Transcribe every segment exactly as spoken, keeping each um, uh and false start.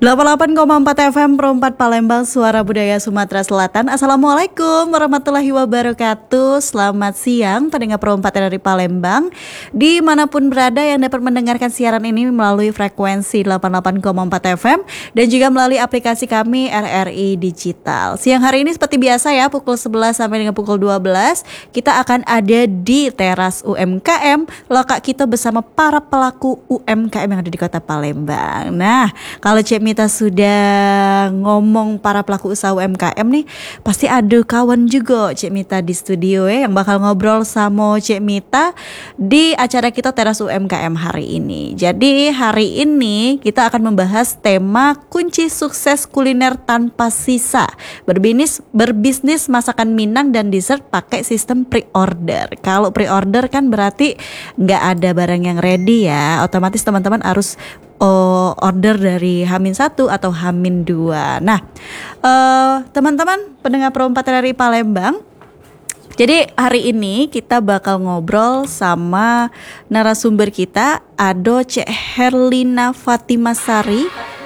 delapan puluh delapan koma empat F M Pro empat Palembang, Suara Budaya Sumatera Selatan. Assalamualaikum warahmatullahi wabarakatuh. Selamat siang pendengar Pro empat dari Palembang, dimanapun berada yang dapat mendengarkan siaran ini melalui frekuensi delapan puluh delapan koma empat F M dan juga melalui aplikasi kami R R I Digital. Siang hari ini seperti biasa ya, pukul sebelas sampai dengan pukul dua belas kita akan ada di teras U M K M, lokak kita bersama para pelaku U M K M yang ada di Kota Palembang. Nah, kalau Cik Mita sudah ngomong para pelaku usaha U M K M nih, pasti ada kawan juga Cik Mita di studio ya, yang bakal ngobrol sama Cik Mita di acara kita Teras U M K M hari ini. Jadi hari ini kita akan membahas tema kunci sukses kuliner tanpa sisa. Berbisnis, berbisnis masakan Minang dan dessert pakai sistem pre-order. Kalau pre-order kan berarti nggak ada barang yang ready ya, otomatis teman-teman harus Oh, order dari Hamin satu atau Hamin dua. Nah, uh, teman-teman pendengar Pro empat dari Palembang, jadi hari ini kita bakal ngobrol sama narasumber kita, ada Cek Herlina Fatima Sari.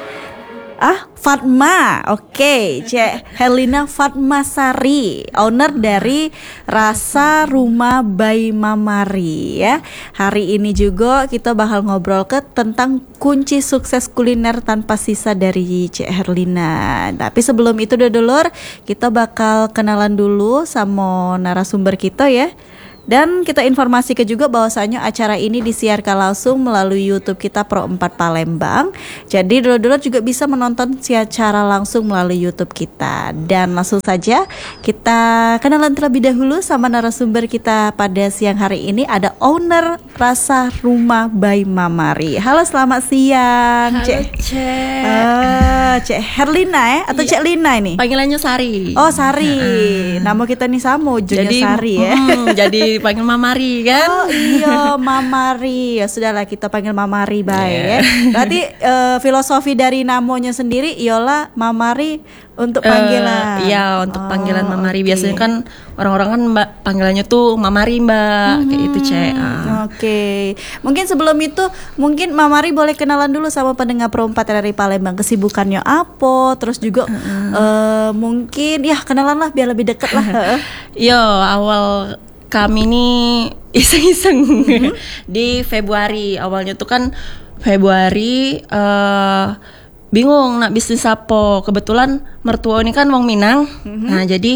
Ah, Fatma, oke, okay. Cek Herlina Fatma Sari, owner dari Rasa Rumah by Mamari ya. Hari ini juga kita bakal ngobrol ke tentang kunci sukses kuliner tanpa sisa dari Cek Herlina. Tapi sebelum itu dulur, kita bakal kenalan dulu sama narasumber kita ya. Dan kita informasikan juga bahwasanya acara ini disiarkan langsung melalui YouTube kita Pro empat Palembang. Jadi dulur-dulur juga bisa menonton secara langsung melalui YouTube kita. Dan langsung saja kita kenalan terlebih dahulu sama narasumber kita pada siang hari ini. Ada owner Rasa Rumah by Mamari. Halo, selamat siang. Halo Cek. Cek. Ah, Cek Herlina ya atau Iya. Cek Lina ini? Panggilannya Sari. Oh, Sari. Nah. Nama kita nih sama ujungnya Jadi, Sari ya. Hmm, jadi panggil Mamari kan? Oh iya, Mamari. Ya sudahlah, kita panggil Mamari baik Yeah. ya. Berarti uh, filosofi dari namanya sendiri ialah Mamari untuk panggilan. Uh, iya, untuk oh, panggilan Mamari. okay. Biasanya kan orang-orang kan mbak panggilannya tuh Mamari Mbak, hmm, kayak itu Cek. Uh. Oke. Okay. Mungkin sebelum itu, mungkin Mamari boleh kenalan dulu sama pendengar Pro empat dari Palembang. Kesibukannya apa? Terus juga uh-uh. uh, mungkin ya kenalan lah biar lebih dekat lah. Yo, awal kami nih iseng-iseng mm-hmm. di Februari. Awalnya tuh kan Februari uh, bingung nak bisnis apa. Kebetulan mertua ini kan wong Minang. Mm-hmm. Nah jadi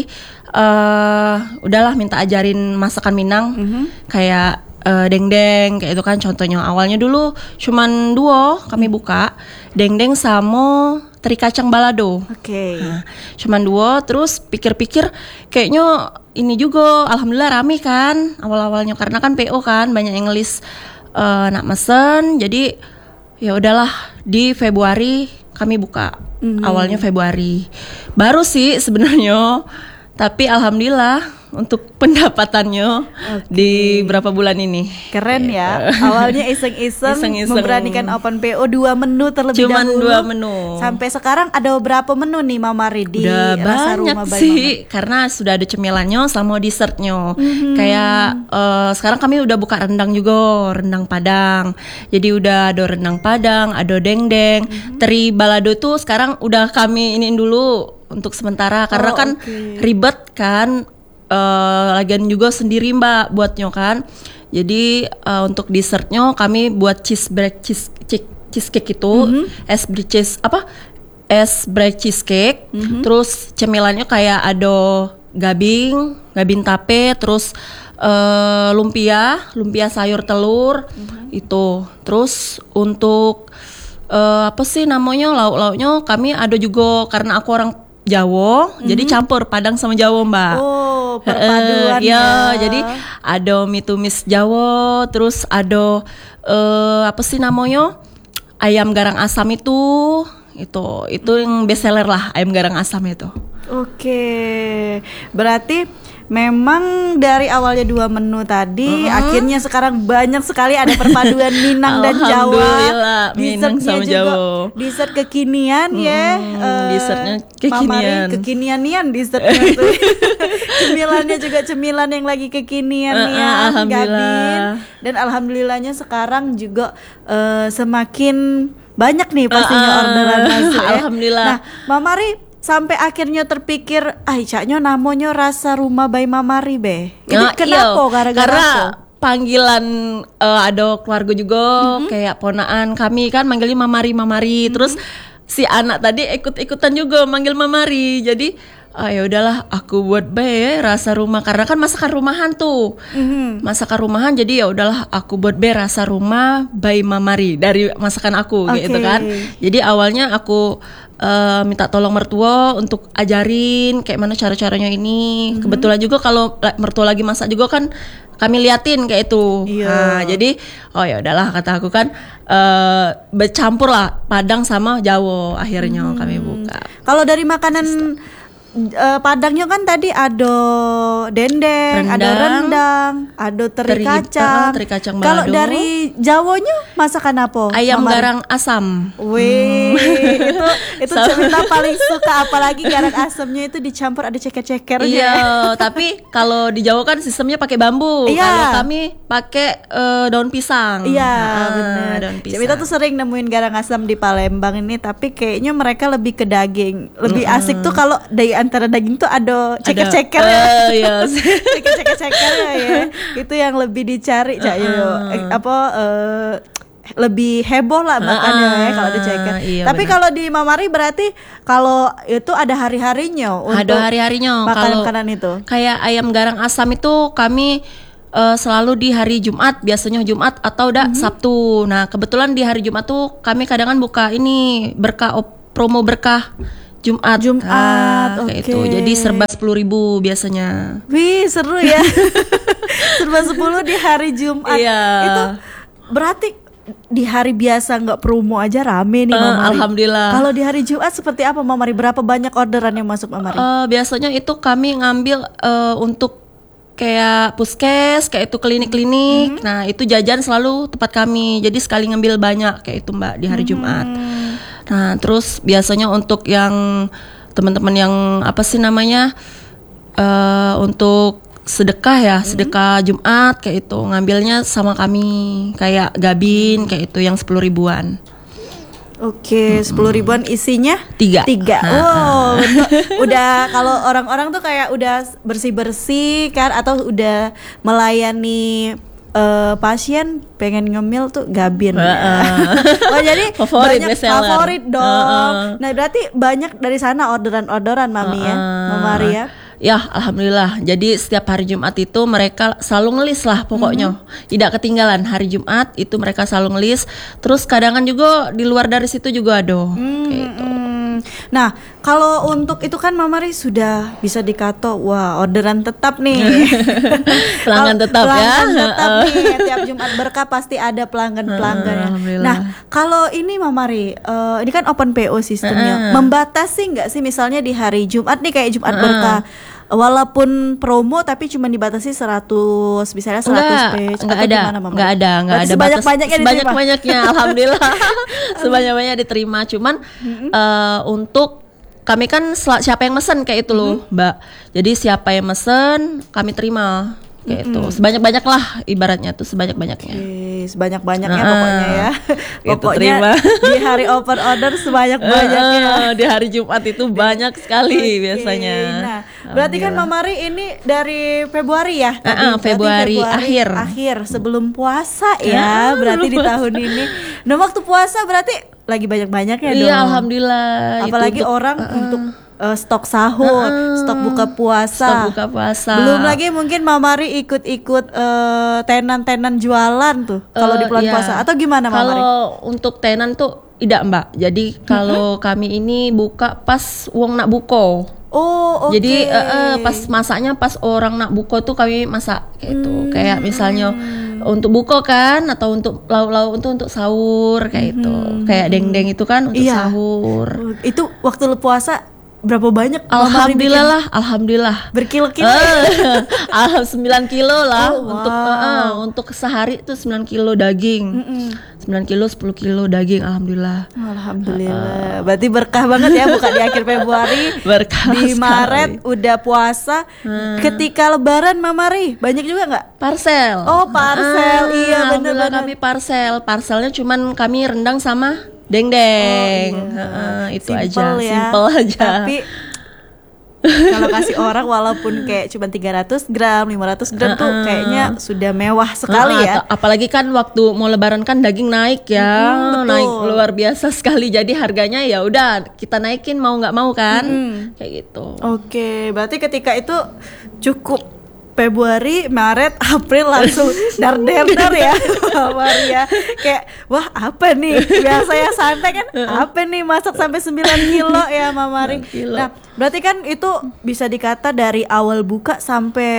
uh, udahlah minta ajarin masakan Minang. Mm-hmm. Kayak uh, dendeng kayak itu kan contohnya. Awalnya dulu cuman duo kami buka, dendeng sama teri kacang balado. Oke. Okay. Nah, cuman dua, terus pikir-pikir kayaknya ini juga alhamdulillah rame kan awal-awalnya karena kan P O kan banyak yang ngelis uh, nak mesen. Jadi ya udahlah di Februari kami buka. Mm-hmm. Awalnya Februari. Baru sih sebenarnya, tapi alhamdulillah untuk pendapatannya okay. di berapa bulan ini. Keren ya. Awalnya iseng-iseng, iseng-iseng memberanikan open P O dua menu terlebih Cuman dahulu. dua menu. Sampai sekarang ada berapa menu nih Mamari di Udah Rasa banyak Rumah by sih Mamari? Karena sudah ada cemilannya sama dessertnya. Mm-hmm. Kayak uh, sekarang kami udah buka rendang juga, rendang Padang. Jadi udah ada rendang Padang, ada dendeng, mm-hmm. teri balado tuh sekarang udah kami iniin dulu untuk sementara karena oh, kan okay. ribet kan. Uh, lagian juga sendiri mbak buatnya kan. Jadi uh, untuk dessertnya kami buat cheese bread cheese cheese cheesecake itu, mm-hmm. es bread cheese apa es bread cheesecake. Mm-hmm. Terus cemilannya kayak ada gabing, gabing tape, terus uh, lumpia, lumpia sayur telur, mm-hmm. itu. Terus untuk uh, apa sih namanya lauk-lauknya kami ada juga karena aku orang Jawa, mm-hmm. jadi campur Padang sama Jawa mbak. Oh, perpaduan uh, ya. Jadi ada mie tumis Jawa, terus ada uh, apa sih namanya ayam garang asam itu, itu itu yang best seller lah ayam garang asam itu. Oke, berarti memang dari awalnya dua menu tadi, uh-huh. akhirnya sekarang banyak sekali ada perpaduan Minang dan Jawa. Alhamdulillah, Minang sama juga Jawa. Dessert kekinian hmm, ya. Uh, dessertnya kekinian. Mamari kekinian-nian dessertnya tuh. Cemilannya juga cemilan yang lagi kekinian uh, ya, uh, alhamdulillah. Gabin. Dan alhamdulillahnya sekarang juga uh, semakin banyak nih pastinya uh, uh, orderan masuk ya. Alhamdulillah. Nah, Mamari sampai akhirnya terpikir, ah caknya namonyo rasa rumah by Mamari be. Jadi nah, kenapa iyo, gara-gara karena apa? Panggilan uh, ada keluarga juga mm-hmm. kayak ponaan kami kan manggilnya Mamari Mamari mm-hmm. terus si anak tadi ikut-ikutan juga manggil Mamari. Jadi ah ya udahlah aku buat be rasa rumah karena kan masakan rumahan tuh. Mm-hmm. Masakan rumahan jadi ya udahlah aku buat be rasa rumah by Mamari dari masakan aku okay. gitu kan. Jadi awalnya aku Uh, minta tolong mertua untuk ajarin kayak mana cara-caranya ini. Mm-hmm. Kebetulan juga kalau mertua lagi masak juga kan kami liatin kayak itu. Yeah. Nah, jadi oh ya udahlah kata aku kan uh, bercampur lah Padang sama Jawa akhirnya hmm. kami buka. Kalau dari makanan Uh, Padangnya kan tadi ada dendeng, rendang, ada rendang, ada teri, teri kacang. Teri kacang Kalau dari Jawanya masakan apa? Ayam Mamari? Garang asam. Wih, hmm. itu itu cerita paling suka, apalagi garang asamnya itu dicampur ada ceker-cekernya. Iya, tapi kalau di Jawa kan sistemnya pakai bambu. Iya. Kalau kami pakai uh, daun pisang. Iya, ah, benar. Daun pisang. Kita tuh sering nemuin garang asam di Palembang ini, tapi kayaknya mereka lebih ke daging. Lebih mm-hmm. asik tuh kalau dari antara daging tuh ada ceker-ceker ya. Uh, yes. Ceker-ceker ya. Itu yang lebih dicari, Cak Yoyo. Uh, uh. Apa uh, lebih heboh lah makannya uh, ya kalau ada ceker. Iya, tapi kalau di Mamari berarti kalau itu ada hari-harinya untuk ada hari-harinya makan makanan itu. Kayak ayam garang asam itu kami uh, selalu di hari Jumat, biasanya Jumat atau udah mm-hmm. Sabtu. Nah, kebetulan di hari Jumat tuh kami kadang buka ini berkah op, promo berkah Jumat, Jumat, ah, oke. Kayak itu. Jadi serba sepuluh ribu biasanya. Wih, seru ya. Serba sepuluh di hari Jumat. Iya. Itu berarti di hari biasa nggak promo aja rame nih, uh, Mamari. Alhamdulillah. Kalau di hari Jumat seperti apa, Mamari? Berapa banyak orderan yang masuk, Mamari? Uh, biasanya itu kami ngambil uh, untuk kayak puskes, kayak itu klinik-klinik. Mm-hmm. Nah, itu jajan selalu tempat kami. Jadi sekali ngambil banyak kayak itu, Mbak, di hari mm-hmm. Jumat. Nah, terus biasanya untuk yang teman-teman yang apa sih namanya uh, untuk sedekah ya, hmm. sedekah Jumat kayak itu ngambilnya sama kami kayak gabin kayak itu yang sepuluh ribuan. Oke, okay, sepuluh ribuan isinya tiga. Tiga. Oh, udah kalau orang-orang tuh kayak udah bersih-bersih kan, atau udah melayani Uh, pasien pengen ngemil tuh gabin. Uh, uh. Oh, jadi favorit banyak favorit dong. Uh, uh. Nah, berarti banyak dari sana orderan-orderan Mami uh, uh. ya, Mamari ya. Ya, alhamdulillah. Jadi setiap hari Jumat itu mereka selalu ngelis lah pokoknya. Mm-hmm. Tidak ketinggalan hari Jumat itu mereka selalu ngelis. Terus kadangan juga di luar dari situ juga ada. Mm-hmm. Kayak gitu. Nah, kalau untuk itu kan Mamari sudah bisa dikata wah orderan tetap nih. Pelanggan tetap pelanggan ya. Pelanggan tetap nih. Tiap Jumat berkah pasti ada pelanggan-pelanggan ya. Nah, kalau ini Mamari, uh, ini kan open P O sistemnya. Uh-uh. Membatasi nggak sih misalnya di hari Jumat nih kayak Jumat uh-uh. berkah, walaupun promo tapi cuma dibatasi seratus, misalnya seratus page enggak atau ada, gimana, Mama? Enggak ada, enggak ada sebanyak-banyaknya diterima. Sebanyak-banyaknya alhamdulillah. Sebanyak-banyaknya diterima. Cuman mm-hmm. uh, untuk kami kan siapa yang mesen kayak itu loh, mm-hmm. Mbak. Jadi siapa yang mesen kami terima kayak mm-hmm. itu. Sebanyak-banyak lah ibaratnya tuh sebanyak-banyaknya. Oke, sebanyak-banyaknya nah, pokoknya ya. Pokoknya terima. Di hari open order sebanyak-banyaknya. Uh, di hari Jumat itu banyak sekali okay. biasanya. Nah, berarti kan Mamari ini dari Februari ya? Uh, uh, Februari, Februari akhir. Akhir sebelum puasa ya, uh, berarti di tahun ini. Nah, waktu puasa berarti lagi banyak-banyaknya dong. Iya, alhamdulillah. Apalagi itu untuk, orang uh, untuk Uh, stok sahur, uh, stok buka puasa. Stok buka puasa. Belum lagi mungkin Mamari ikut-ikut uh, tenan-tenan jualan tuh kalau uh, di bulan iya. puasa atau gimana Mamari? Kalau untuk tenan tuh tidak, Mbak. Jadi kalau mm-hmm. kami ini buka pas uang nak buko. Oh, oke. Okay. Jadi uh, uh, pas masaknya pas orang nak buko tuh kami masak gitu. Hmm. Kayak misalnya untuk buko kan atau untuk lauk-lauk untuk untuk sahur kayak hmm. itu. Kayak dendeng itu kan untuk iya. sahur. Itu waktu puasa berapa banyak? Alhamdulillah lah, alhamdulillah. Berkilo-kilo. Uh, alham sembilan kilo lah Oh, wow. untuk uh, untuk sehari itu sembilan kilo daging. Mm-mm. sembilan kilo sepuluh kilo daging, alhamdulillah. Alhamdulillah. Berarti berkah banget ya buka di akhir Februari. Berkah Di sekali. Maret udah puasa. Ketika lebaran Mama Ri, banyak juga nggak? Parcel. Oh, parcel. Ah, Iya, alhamdulillah bener-bener. kami parcel. Parcelnya cuman kami rendang sama deng-deng. Oh, iya. Heeh, itu Simple aja, ya. simple aja. Tapi kalau kasih orang walaupun kayak cuma tiga ratus gram, lima ratus gram tuh kayaknya sudah mewah sekali Heeh, ya. atau- apalagi kan waktu mau lebaran kan daging naik ya, Mm-mm, betul. naik luar biasa sekali. Jadi harganya ya udah kita naikin mau nggak mau kan, kayak gitu. Oke, berarti ketika itu cukup Februari, Maret, April langsung dar der dar ya, Mama Ri ya. Kayak wah apa nih? Biasanya santai kan, apa nih masak sampai sembilan kilo ya Mama Ri. sembilan kilo. Nah, berarti kan itu bisa dikata dari awal buka sampai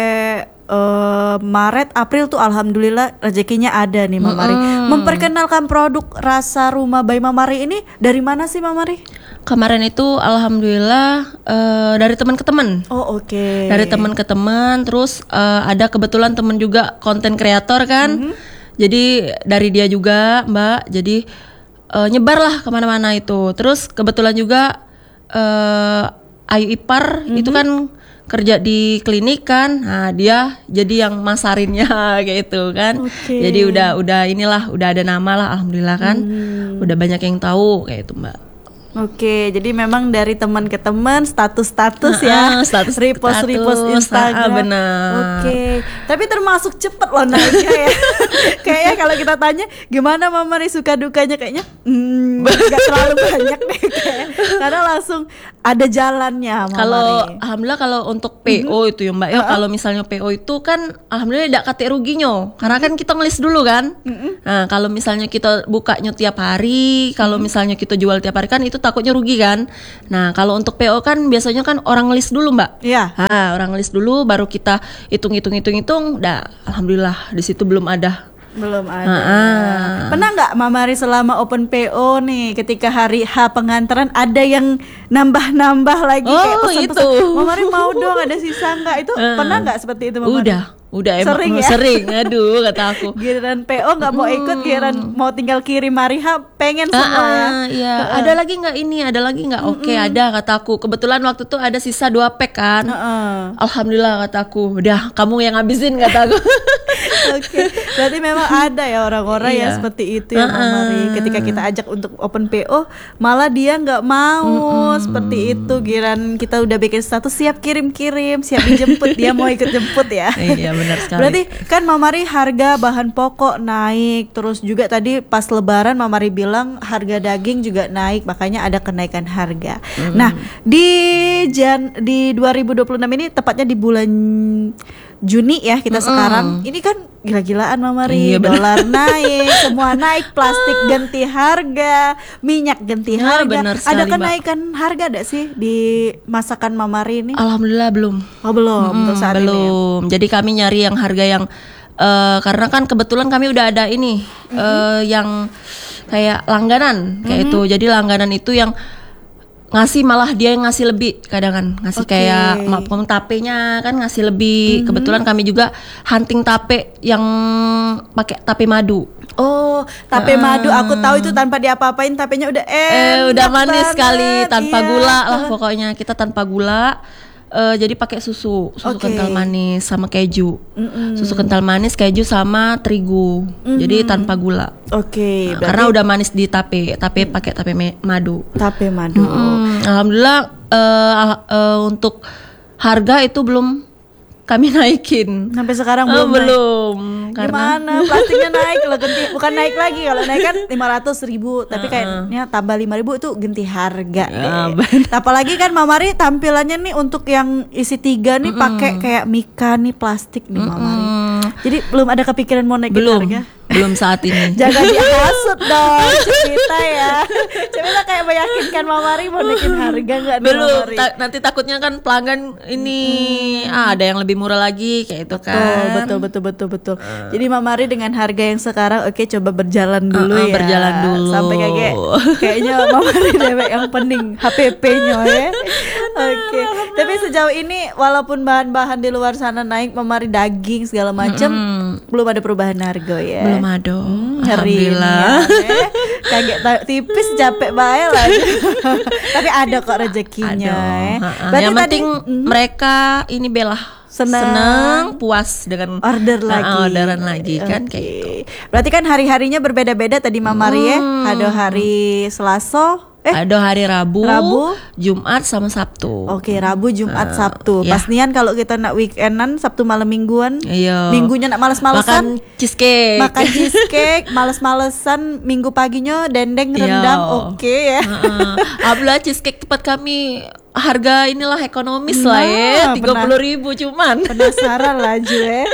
eh, Maret, April tuh alhamdulillah rezekinya ada nih Mama Ri. Memperkenalkan produk rasa rumah by Mama Ri ini dari mana sih Mama Ri? Kemarin itu alhamdulillah eh, dari teman ke teman. Oh oke. Dari teman ke teman, terus eh, ada kebetulan teman juga konten kreator kan, jadi dari dia juga Mbak, jadi eh, nyebar lah kemana-mana itu. Terus kebetulan juga eh, Ayu Ipar itu kan kerja di klinik kan, nah dia jadi yang masarinnya kayak itu kan. Oke. Jadi udah udah inilah udah ada nama lah alhamdulillah kan, udah banyak yang tahu kayak itu Mbak. Oke, jadi memang dari teman ke teman, status-status Ah, ya, status repost repost status, ah, Instagram. benar. Oke, tapi termasuk cepet loh naiknya ya. Kayaknya kalau kita tanya gimana Mama Ri suka dukanya kayaknya, hmm, nggak terlalu banyak deh kayak. Karena langsung ada jalannya Mama Kalau Ri. alhamdulillah kalau untuk P O itu ya Mbak ya, kalau misalnya P O itu kan alhamdulillah tidak kate ruginya, karena kan kita ngelis dulu kan. Nah kalau misalnya kita bukanya tiap hari, kalau misalnya kita jual tiap hari kan itu takutnya rugi kan. Nah kalau untuk P O kan biasanya kan orang ngelis dulu Mbak. Iya. Ah, orang ngelis dulu baru kita hitung-hitung hitung-hitung, dah alhamdulillah di situ belum ada. Belum ada. Ah, ah. Pernah nggak Mama Ri selama open P O nih ketika hari H pengantaran ada yang nambah-nambah lagi kayak Oh, pesan-pesan, itu. Mama Ri mau dong ada sisa nggak? Itu Ah. pernah nggak seperti itu Mama Ri? Udah, udah emang Sering ya? sering. Aduh kata aku. Giliran P O nggak mau ikut, giliran mau tinggal kirim hari H pengen semua ya. Ah, iya. Ada lagi nggak ini? Ada lagi nggak? Oke, ada kataku. Kebetulan waktu itu ada sisa dua pack kan. Heeh. Alhamdulillah kataku. Udah, kamu yang habisin kataku. Oke, berarti memang ada ya orang-orang yang Iya. seperti itu ya Mama Ri. Ketika kita ajak untuk open P O, malah dia nggak mau seperti itu. Giran kita udah bikin status siap kirim-kirim, siap dijemput, dia mau ikut jemput ya. Iya, benar sekali. Berarti kan Mama Ri harga bahan pokok naik, terus juga tadi pas Lebaran Mama Ri bilang harga daging juga naik, makanya ada kenaikan harga. Nah di Jan di dua ribu dua puluh enam ini tepatnya di bulan Juni ya kita sekarang, ini kan gila-gilaan Mama Ri, Iya, benar. dolar naik, semua naik, plastik ganti harga, minyak ganti Ah, harga. benar Ada sekali, Mbak. kenaikan harga ada sih di masakan Mama Ri ini? Alhamdulillah belum. Oh belum, untuk Mm, saat ini ya? belum. Jadi kami nyari yang harga yang eh, karena kan kebetulan kami udah ada ini eh, yang kayak langganan kayak itu. Jadi langganan itu yang ngasih malah dia yang ngasih lebih kadang kan ngasih Oke. kayak maaf kamu tapenya kan ngasih lebih. Kebetulan kami juga hunting tape yang pakai tape madu. Oh, tape madu aku tahu itu tanpa diapa-apain tapenya udah enak Eh udah manis banget. sekali tanpa Iya. gula lah pokoknya kita tanpa gula. Eh, jadi pakai susu, susu Oke. kental manis sama keju, susu kental manis, keju sama terigu, jadi tanpa gula. Oke, Nah, berarti karena udah manis di tape, tape pakai tape me- madu. tape madu. Hmm, alhamdulillah eh, al- eh, untuk harga itu belum kami naikin. Sampai sekarang Eh, belum naik. belum, karena Gimana plastiknya naik loh, ganti bukan naik lagi, kalau naik kan lima ratus ribu tapi kayaknya tambah lima ribu itu ganti harga Ya, deh. Apalagi kan Mama Ri tampilannya nih untuk yang isi tiga nih pakai kayak mika nih plastik nih Mama Ri. Hmm, Jadi belum ada kepikiran mau naikin belum, harga. belum saat ini. Jangan dihasut dong Cipita ya. Cipita kayak meyakinkan Mama Ri mau naikin harga nggak nih Mama Belum, Ri? ta- nanti takutnya kan pelanggan ini ah, ada yang lebih murah lagi kayak itu kan. Betul, betul, betul, betul, betul. Jadi Mama Ri dengan harga yang sekarang, oke coba berjalan dulu Uh-uh, ya. berjalan dulu. Sampai kayak kayaknya Mama Ri dewek yang pening H P P-nya ya. Oke, tapi sejauh ini walaupun bahan-bahan di luar sana naik, memari daging segala macam, Mm-mm. belum ada perubahan harga ya. Belum ada. Hmm, hari ini Alhamdulillah. ya, eh. Kaget ta- tipis capek bae lah. Tapi ada kok rezekinya. Aduh, eh. ha-ha. Berarti Yang tadi penting mhm, mereka ini Bella Senang. senang, puas dengan order Ha-ha, lagi. orderan lagi kan Oke. kayak gitu. Berarti kan hari-harinya berbeda-beda tadi Mama Rie. Hmm. Ada hari Selasa, eh Ada hari Rabu, Rabu. Jumat sama Sabtu. Oke, Rabu, Jumat, Uh, Sabtu. ya. Pastian kalau kita nak weekendan, Sabtu malam mingguan, Iya. minggunya nak males-malesan, Makan cheesecake. makan cheesecake, males-malesan, minggu paginya dendeng Iya. rendang, oke ya. Heeh. Abla cheesecake tempat kami harga inilah ekonomis lah Nah, ya, tiga puluh ribu cuman. Penasaran lah Jue.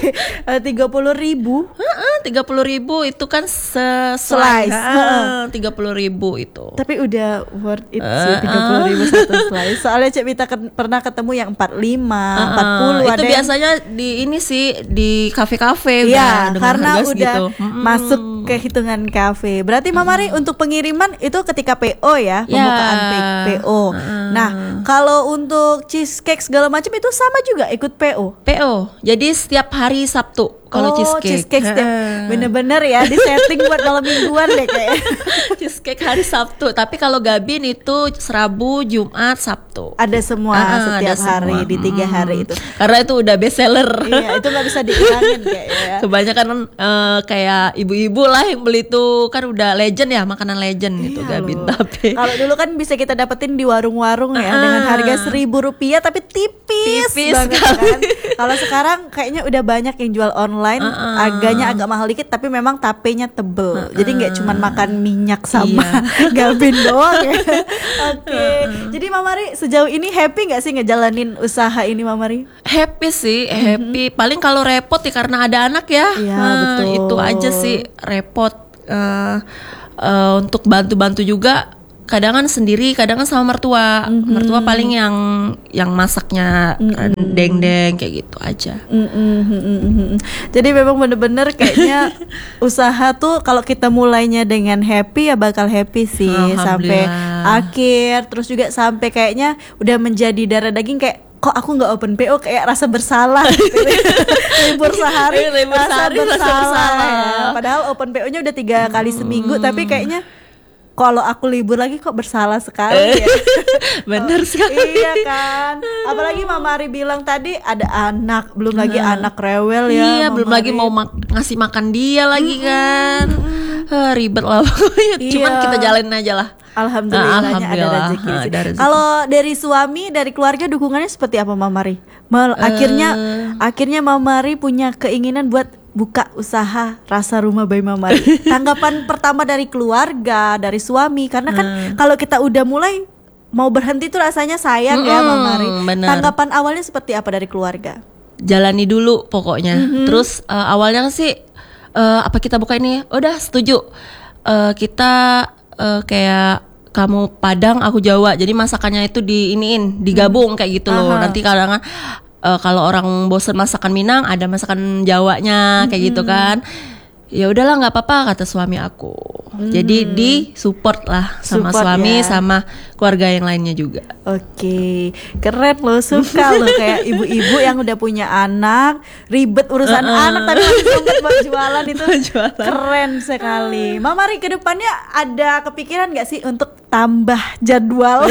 Tiga puluh ribu. Tiga puluh ribu itu kan Slice. slice. Tiga puluh ribu itu. Tapi udah worth it sih Uh, tiga puluh ribu satu slice. Soalnya Cek Mita ke- pernah ketemu yang empat puluh lima, empat puluh. itu ada yang- biasanya di ini sih di kafe-kafe Iya, udah dengan karena harga udah segitu. Mm-mm. masuk ke hitungan kafe. Berarti Mama Ri untuk pengiriman itu ketika P O ya, Ya. pembukaan P- P O. Nah, kalau untuk cheesecake segala macam itu sama juga ikut P O. P O. Jadi setiap hari Sabtu kalau oh, cheesecake. setiap Heeh. bener-bener ya di setting buat malam mingguan deh kayak. Cheesecake hari Sabtu. Tapi kalau Gabin itu Rabu, Jumat, Sabtu. Ada semua Ah, setiap ada hari semua. di tiga Mm. hari itu. Karena itu udah best seller. Iya, itu nggak bisa dihilangin kayak ya. Kebanyakan eh, kayak ibu-ibu lah yang beli itu kan udah legend ya, makanan legend itu Iya Gabin loh. tapi. Kalau dulu kan bisa kita dapetin di warung-warung ya Ah. dengan harga seribu rupiah tapi tipis, Tipis banget sekali. kan. Kalau sekarang kayaknya udah banyak yang jual online, Ah, ah. agaknya agak mahal dikit tapi memang tapenya tebel. Jadi nggak cuma makan minyak sama Iya. Gabin doang ya. Oke. Jadi Mama Ri sejauh ini happy nggak sih ngejalanin usaha ini Mama Ri? Happy sih, happy. Paling kalau repot ya karena ada anak ya. Iya, Nah, betul. Itu aja sih repot. Eh, eh, untuk bantu-bantu juga. Kadang kan sendiri, kadang kan sama mertua. Mertua paling yang yang masaknya deng-deng kayak gitu aja. Mm, mm, mm, mm, mm. Jadi memang bener-bener kayaknya usaha tuh kalau kita mulainya dengan happy ya bakal happy sih sampai Alhamdulillah. akhir. Terus juga sampai kayaknya udah menjadi darah daging kayak kok aku nggak open P O kayak rasa bersalah gitu. Libur sehari Libur rasa sehari rasa bersalah, bersalah. ya. Padahal open P O-nya udah tiga kali seminggu tapi kayaknya kalau aku libur lagi kok bersalah sekali ya. Bener sekali. Iya kan. Apalagi Mama Ari bilang tadi ada anak, belum lagi anak rewel ya. Iya, Mama belum lagi Ari. mau mak- ngasih makan dia lagi kan. Eh, ribet lah pokoknya. Cuman Iya. kita jalanin aja lah. Alhamdulillahnya ada Alhamdulillah, rezeki. ha, sih. ada rezeki. Kalau dari suami, dari keluarga dukungannya seperti apa Mama Ri? Mal- akhirnya akhirnya Mama Ri punya keinginan buat buka usaha rasa rumah by Mama Ri. Tanggapan pertama dari keluarga, dari suami karena kan kalau kita udah mulai mau berhenti tuh rasanya sayang ya Mm-mm, Mama Ri. bener. Tanggapan awalnya seperti apa dari keluarga? Jalani dulu pokoknya. Terus eh, awalnya sih eh, apa kita buka ini? Udah setuju. Eh, kita eh, kayak kamu Padang, aku Jawa. Jadi masakannya itu di iniin, digabung kayak gitu loh. Aha. Nanti kadang kan eh, kalau orang bosen masakan Minang, ada masakan Jawanya kayak gitu kan. Ya udahlah nggak apa-apa kata suami aku. Jadi di support lah sama Support suami ya. sama keluarga yang lainnya juga. Oke, keren loh, suka loh kayak ibu-ibu yang udah punya anak, ribet urusan anak tapi masih sempet buat jualan itu Jualan. keren sekali. Mama Ri ke depannya ada kepikiran nggak sih untuk tambah jadwal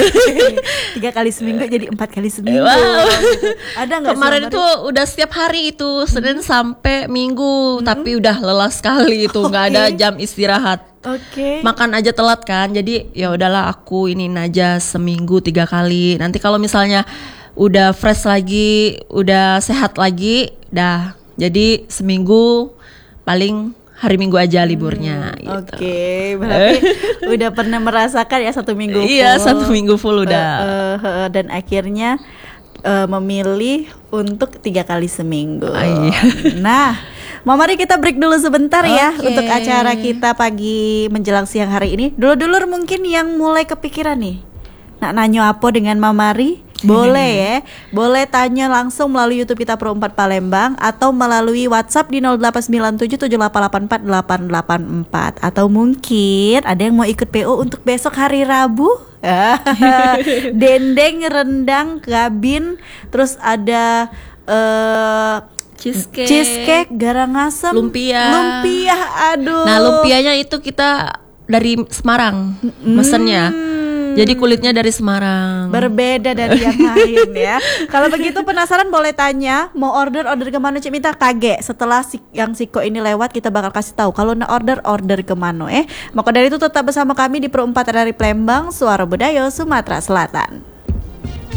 tiga kali seminggu jadi empat kali seminggu? Wow. Gitu. Ada nggak sih, Kemarin Mama Ri? itu udah setiap hari itu Senin sampai Minggu, tapi udah lelah sekali itu nggak ada Oke. jam istirahat. Oke. Makan aja telat kan, jadi ya udahlah aku ini aja seminggu tiga kali. Nanti kalau misalnya udah fresh lagi, udah sehat lagi, dah. Jadi seminggu paling hari Minggu aja liburnya. gitu. Oke, berarti udah pernah merasakan ya satu minggu full. Iya, satu minggu full udah. Eh, eh, eh, dan akhirnya eh, memilih untuk tiga kali seminggu. Ah, iya. Nah, Mama Ri kita break dulu sebentar ya Oke. untuk acara kita pagi menjelang siang hari ini. Dulu-dulu mungkin yang mulai kepikiran nih, nak nanyo apa dengan Mama Ri? Boleh ya, boleh tanya langsung melalui YouTube kita Pro empat Palembang atau melalui WhatsApp di nol delapan sembilan tujuh tujuh delapan delapan empat delapan delapan empat. Atau mungkin ada yang mau ikut P O untuk besok hari Rabu. Dendeng, rendang, gabin, terus ada uh, cheesecake, cheesecake, garang asem, lumpia. Lumpia, aduh. Nah, lumpianya itu kita dari Semarang, mm. mesennya. Jadi kulitnya dari Semarang. Berbeda dari yang lain ya. Kalau begitu penasaran boleh tanya, mau order order kemana Cik Minta kaget. Setelah si, yang Siko ini lewat kita bakal kasih tahu. Kalau nak order order kemana eh. Maka dari itu tetap bersama kami di Pro empat R R I Palembang, Suara Budaya Sumatera Selatan.